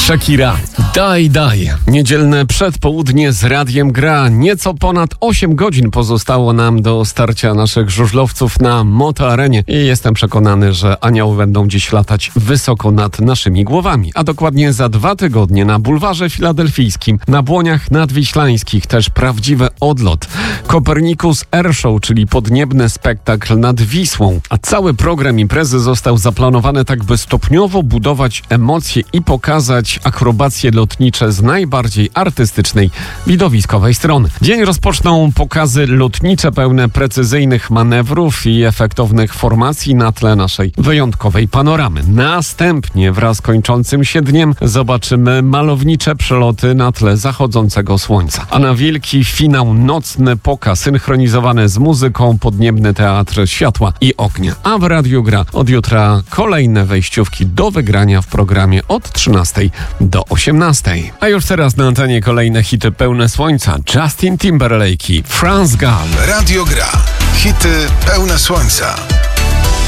Shakira, daj. Niedzielne przedpołudnie z Radiem Gra. Nieco ponad 8 godzin pozostało nam do starcia naszych żużlowców na Motoarenie i jestem przekonany, że anioły będą dziś latać wysoko nad naszymi głowami. A dokładnie za 2 tygodnie na Bulwarze Filadelfijskim, na Błoniach Nadwiślańskich też prawdziwy odlot. Copernicus Airshow, czyli podniebny spektakl nad Wisłą. A cały program imprezy został zaplanowany tak, by stopniowo budować emocje i pokazać akrobacje lotnicze z najbardziej artystycznej, widowiskowej strony. Dzień rozpoczną pokazy lotnicze pełne precyzyjnych manewrów i efektownych formacji na tle naszej wyjątkowej panoramy. Następnie wraz z kończącym się dniem zobaczymy malownicze przeloty na tle zachodzącego słońca. A na wielki finał nocny pokaz synchronizowany z muzyką, podniebny teatr światła i ognia. A w Radiu Gra od jutra kolejne wejściówki do wygrania w programie od 13 do 18. A już teraz na antenie kolejne hity pełne słońca. Justin Timberlake i Franz Gall. Radio Gra. Hity pełne słońca.